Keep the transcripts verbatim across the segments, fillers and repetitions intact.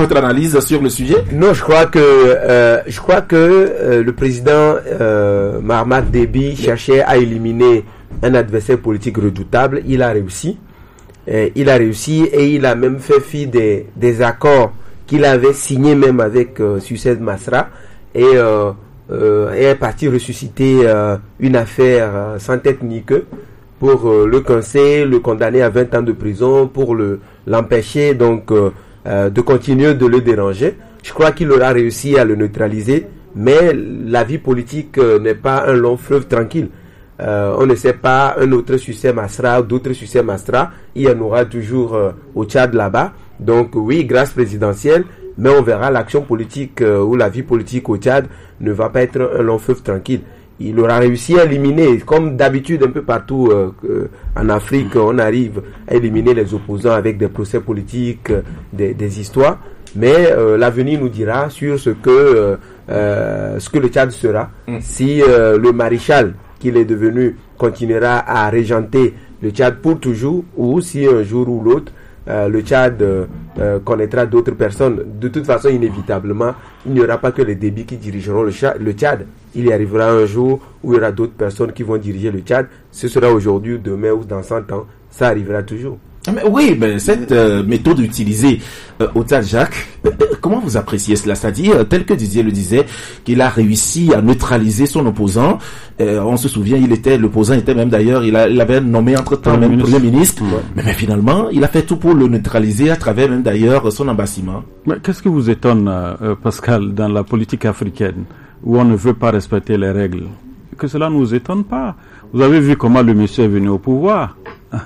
votre analyse sur le sujet? Non, je crois que euh, je crois que euh, le président euh, Mahamat Déby cherchait à éliminer un adversaire politique redoutable. Il a réussi. Euh, il a réussi et il a même fait fi des, des accords qu'il avait signés même avec euh, Suced Masra et, euh, euh, et est parti ressusciter euh, une affaire euh, sans tête ni queue pour euh, le coincer, le condamner à vingt ans de prison, pour le l'empêcher donc euh, euh, de continuer de le déranger. Je crois qu'il aura réussi à le neutraliser, mais la vie politique euh, n'est pas un long fleuve tranquille. Euh, on ne sait pas un autre Suced Masra ou d'autres Suced Masra, il y en aura toujours euh, au Tchad là-bas. Donc oui, grâce présidentielle, mais on verra l'action politique euh, ou la vie politique au Tchad ne va pas être un long fleuve tranquille. Il aura réussi à éliminer, comme d'habitude un peu partout euh, euh, en Afrique, on arrive à éliminer les opposants avec des procès politiques, euh, des, des histoires. Mais euh, l'avenir nous dira sur ce que euh, euh, ce que le Tchad sera, mm. si euh, le maréchal qu'il est devenu continuera à régenter le Tchad pour toujours, ou si un jour ou l'autre euh, le Tchad euh, euh, connaîtra d'autres personnes. De toute façon, inévitablement, il n'y aura pas que les Déby qui dirigeront le, Tchad, le Tchad. Il y arrivera un jour où il y aura d'autres personnes qui vont diriger le Tchad. Ce sera aujourd'hui, demain ou dans cent ans. Ça arrivera toujours. Mais oui, mais cette euh, méthode utilisée euh, au Tchad, Jacques, euh, comment vous appréciez cela? C'est-à-dire, tel que Didier le disait, qu'il a réussi à neutraliser son opposant. Euh, on se souvient, il était, l'opposant était même d'ailleurs, il, a, il avait nommé entre-temps même Premier ministre. Ouais. Mais, mais finalement, il a fait tout pour le neutraliser à travers même d'ailleurs son embassement. Mais qu'est-ce qui vous étonne, euh, Pascal, dans la politique africaine, où on ne veut pas respecter les règles? Que cela ne nous étonne pas. Vous avez vu comment le monsieur est venu au pouvoir.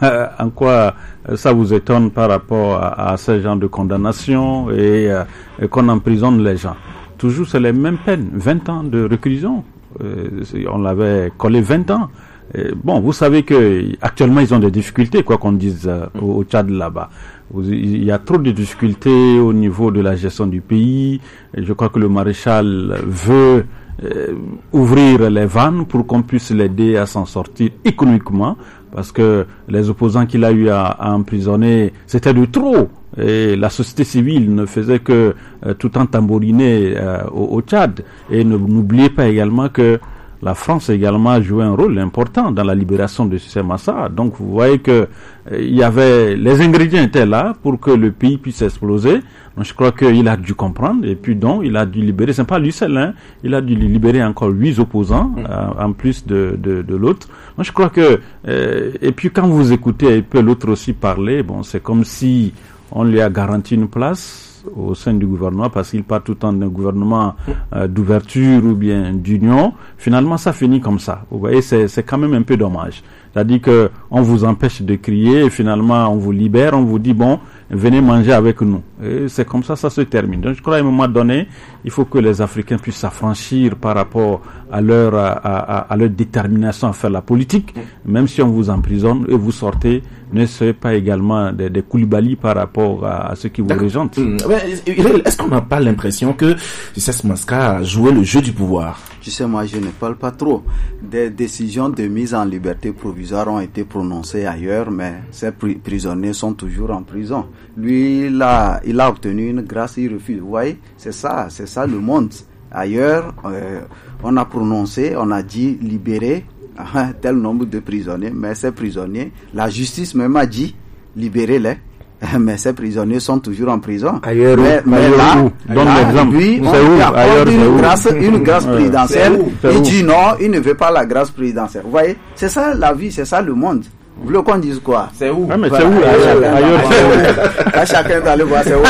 En quoi ça vous étonne par rapport à, à ce genre de condamnation et, euh, et qu'on emprisonne les gens? Toujours c'est les mêmes peines, vingt ans de réclusion. Euh, on l'avait collé vingt ans. Et bon, vous savez que actuellement ils ont des difficultés, quoi qu'on dise euh, au, au Tchad là-bas. Il y a trop de difficultés au niveau de la gestion du pays. Et je crois que le maréchal veut euh, ouvrir les vannes pour qu'on puisse l'aider à s'en sortir économiquement, parce que les opposants qu'il a eu à, à emprisonner, c'était de trop. Et la société civile ne faisait que euh, tout en tambouriner euh, au, au Tchad. Et ne, n'oubliez pas également que la France également a joué un rôle important dans la libération de Suced Masra. Donc vous voyez que euh, il y avait, les ingrédients étaient là pour que le pays puisse exploser. Donc je crois qu'il a dû comprendre, et puis donc il a dû libérer, c'est pas lui seul, hein, il a dû libérer encore huit opposants mmh. euh, en plus de, de, de l'autre. Donc je crois que euh, et puis quand vous écoutez un peu l'autre aussi parler, bon, c'est comme si on lui a garanti une place au sein du gouvernement, parce qu'il part tout le temps d'un gouvernement euh, d'ouverture ou bien d'union. Finalement, ça finit comme ça. Vous voyez, c'est, c'est quand même un peu dommage. C'est-à-dire que on vous empêche de crier, et finalement, on vous libère, on vous dit, bon, venez manger avec nous. Et c'est comme ça, ça se termine. Donc, je crois qu'à un moment donné, il faut que les Africains puissent s'affranchir par rapport à leur, à, à, à leur détermination à faire la politique. Même si on vous emprisonne et vous sortez, ne soyez pas également des, des Koulibaly par rapport à, à ceux qui vous régentent. Mmh. Est-ce qu'on n'a pas l'impression que Suced Masra a joué le jeu du pouvoir? Tu sais, moi, je ne parle pas trop. Des décisions de mise en liberté provisoire ont été prononcées ailleurs, mais ces pr- prisonniers sont toujours en prison. Lui, là, il a obtenu une grâce, il refuse. Vous voyez, c'est ça, c'est ça le monde. Ailleurs, euh, on a prononcé, on a dit libérer un tel nombre de prisonniers, mais ces prisonniers, la justice même a dit libérer-les. Mais ces prisonniers sont toujours en prison. Ailleurs, mais, mais ailleurs là, où? Donne là l'exemple. lui, on c'est lui où? apporte Ailleurs, une c'est grâce, une grâce présidentielle. C'est Il où? dit non, il ne veut pas la grâce présidentielle. Vous voyez, c'est ça la vie, c'est ça le monde. Vous voulez qu'on dise quoi? C'est où? Ah, mais Voilà, c'est où? Ailleurs, ailleurs, c'est où? À chacun d'aller voir c'est où.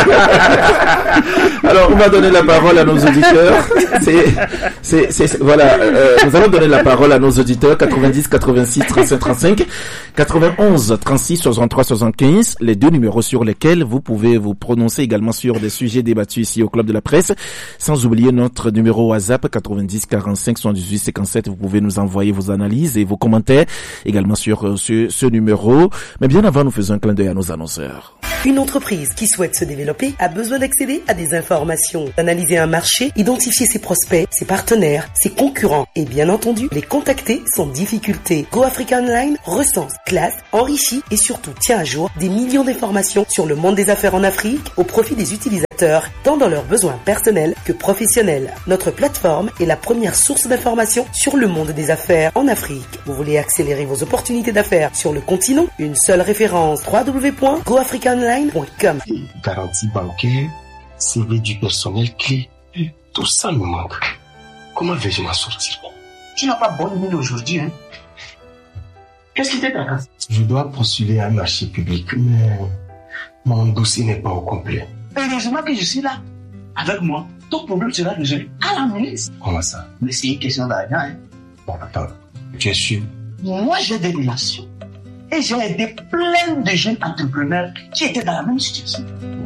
Alors, on va donner la parole à nos auditeurs. C'est, c'est, c'est, voilà, euh, nous allons donner la parole à nos auditeurs. quatre-vingt-dix, quatre-vingt-six, trente-cinq, trente-cinq, quatre-vingt-onze, trente-six, soixante-trois, soixante-quinze, les deux numéros sur lesquels vous pouvez vous prononcer également sur des sujets débattus ici au Club de la Presse. Sans oublier notre numéro WhatsApp, quatre-vingt-dix, quarante-cinq, soixante-dix-huit, cinquante-sept. Vous pouvez nous envoyer vos analyses et vos commentaires également sur ce, ce numéro. Mais bien avant, nous faisons un clin d'œil à nos annonceurs. Une entreprise qui souhaite se développer a besoin d'accéder à des informations, d'analyser un marché, identifier ses prospects, ses partenaires, ses concurrents et bien entendu les contacter sans difficulté. Go Africa Online recense, classe, enrichit et surtout tient à jour des millions d'informations sur le monde des affaires en Afrique au profit des utilisateurs. tant dans leurs besoins personnels que professionnels. Notre plateforme est la première source d'information sur le monde des affaires en Afrique. Vous voulez accélérer vos opportunités d'affaires sur le continent? Une seule référence, w w w point go africa online point com. Garantie bancaire, C V du personnel clé. Tout ça me manque. Comment vais-je m'en sortir? Tu n'as pas bonne mine aujourd'hui, hein? Qu'est-ce qui t'intéresse? Je dois postuler à un marché public, mais mon dossier n'est pas au complet. Heureusement que je suis là. Avec moi, ton problème sera résolu à la minute. Comment ça? Mais c'est une question d'argent, hein? Bon, attends, tu es sûr? Moi, j'ai des relations. Et j'ai aidé plein de jeunes entrepreneurs qui étaient dans la même situation.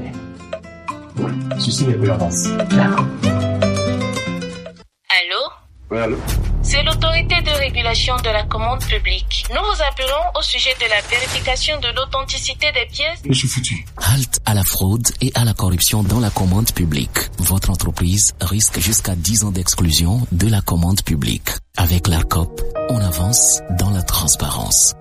Ceci n'est plus l'avance. D'accord. Allô? Oui, allô? C'est l'autorité de régulation de la commande publique. Nous vous appelons au sujet de la vérification de l'authenticité des pièces. Je suis foutu. Halte à la fraude et à la corruption dans la commande publique. Votre entreprise risque jusqu'à dix ans d'exclusion de la commande publique. Avec l'ARCOP, on avance dans la transparence.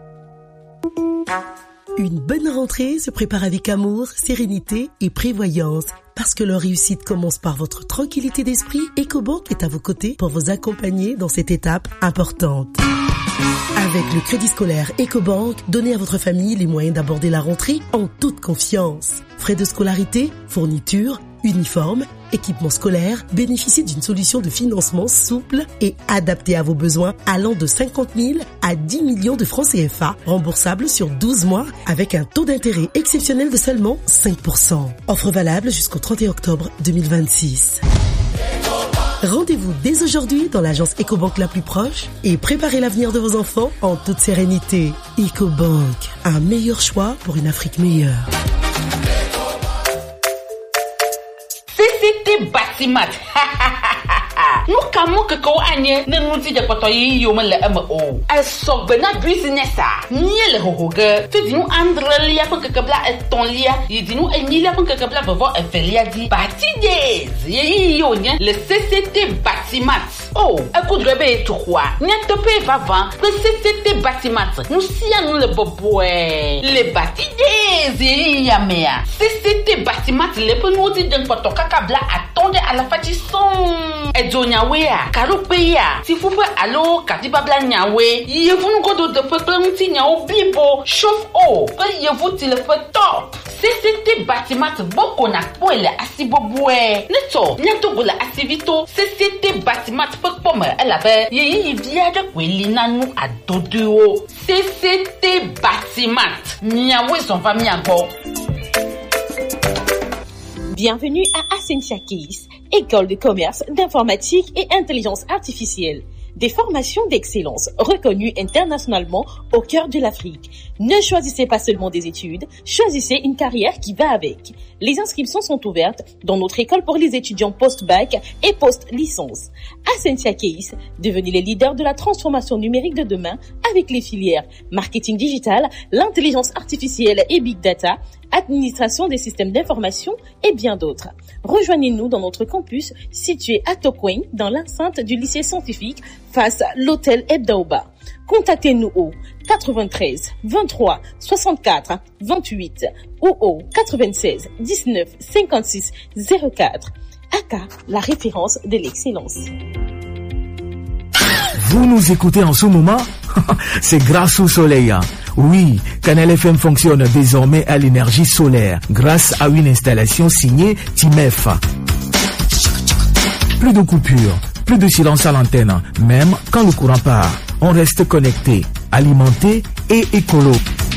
Une bonne rentrée se prépare avec amour, sérénité et prévoyance. Parce que leur réussite commence par votre tranquillité d'esprit, EcoBank est à vos côtés pour vous accompagner dans cette étape importante. Avec le crédit scolaire EcoBank, donnez à votre famille les moyens d'aborder la rentrée en toute confiance. Frais de scolarité, fournitures, uniformes, équipements scolaires, bénéficiez d'une solution de financement souple et adaptée à vos besoins allant de cinquante mille à dix millions de francs C F A, remboursable sur douze mois avec un taux d'intérêt exceptionnel de seulement cinq pour cent. Offre valable jusqu'au trente et un octobre deux mille vingt-six. Rendez-vous dès aujourd'hui dans l'agence EcoBank la plus proche et préparez l'avenir de vos enfants en toute sérénité. EcoBank, un meilleur choix pour une Afrique meilleure. C C T Batimat. Nous kamou que ko anye ne nous dit de kotoyi yo me le M O. Elle so bena business a. Ni le hohoge. Tu dis nous andre lia pour que kabla et ton lia. Il dit nous Emilia pour que kabla va voir Efelia dit Batidez. Yi yo nya le C C T Batimat. Oh, écoute rebe tout quoi. Nya te pe va van. Le C C T Batimat. Nous si nous le boboé. Le Batidez yi ya mea. C C T Batimat le pour nous dit de kotoka kabla attendre à la fatisson. Edo nyawe ya, karupe ya, si fufe alo, katibabla nyawe, yevu nugodo de peklemti nyawo bibo, chauffe eau, que yevu ti le fait top. C C T Batimat boko na poele asibobwe. Neto, nyato gola asivito, C C T Batimat pekpome, elle avait, yeyi via de kwelina nou a doduo. C C T Batimat, nyawe son famille encore. Bienvenue à Ascensia Keys, école de commerce, d'informatique et intelligence artificielle. Des formations d'excellence reconnues internationalement au cœur de l'Afrique. Ne choisissez pas seulement des études, choisissez une carrière qui va avec. Les inscriptions sont ouvertes dans notre école pour les étudiants post-bac et post-licence. Ascensia Keys, devenez les leaders de la transformation numérique de demain avec les filières marketing digital, l'intelligence artificielle et big data, administration des systèmes d'information et bien d'autres. Rejoignez-nous dans notre campus situé à Tokwin, dans l'enceinte du lycée scientifique face à l'hôtel Ebdaoba. Contactez-nous au quatre-vingt-treize vingt-trois soixante-quatre vingt-huit ou au quatre-vingt-seize dix-neuf cinquante-six zéro quatre. A K, la référence de l'excellence. Vous nous écoutez en ce moment? C'est grâce au soleil. Oui, Canal F M fonctionne désormais à l'énergie solaire grâce à une installation signée Timef. Plus de coupures, plus de silence à l'antenne, même quand le courant part. On reste connecté, alimenté et écolo.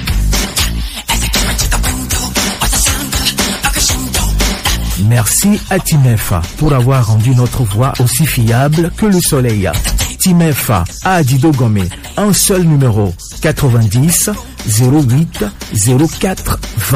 Merci à Timef pour avoir rendu notre voix aussi fiable que le soleil. Timef à Adido Gomé, un seul numéro, quatre-vingt-dix zéro huit zéro quatre vingt.